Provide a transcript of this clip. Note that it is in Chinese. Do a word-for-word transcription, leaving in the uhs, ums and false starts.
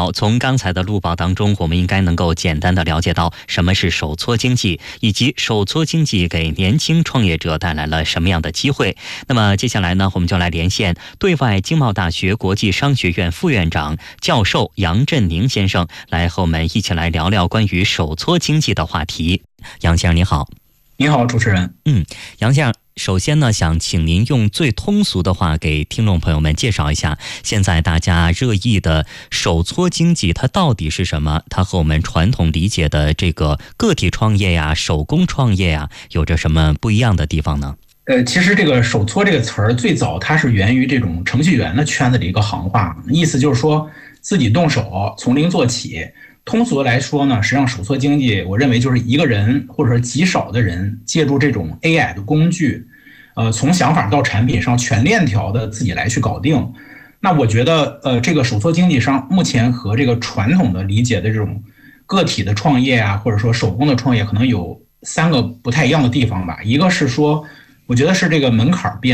好，从刚才的录报当中，我们应该能够简单的了解到什么是手搓经济，以及手搓经济给年轻创业者带来了什么样的机会。那么接下来呢，我们就来连线对外经贸大学国际商学院副院长教授杨振宁先生，来和我们一起来聊聊关于手搓经济的话题。杨先生你好。 你好，主持人。 嗯，杨先生，首先呢，想请您用最通俗的话给听众朋友们介绍一下，现在大家热议的手搓经济它到底是什么？它和我们传统理解的这个个体创业呀、手工创业呀，有着什么不一样的地方呢？ 呃，其实这个手搓这个词儿最早它是源于这种程序员的圈子的一个行话，意思就是说自己动手从零做起。通俗的来说呢，实际上手搓经济，我认为就是一个人或者说极少的人借助这种 A I 的工具，呃，从想法到产品上全链条的自己来去搞定。那我觉得，呃，这个手搓经济上目前和这个传统的理解的这种个体的创业啊，或者说手工的创业，可能有三个不太一样的地方吧。一个是说，我觉得是这个门槛变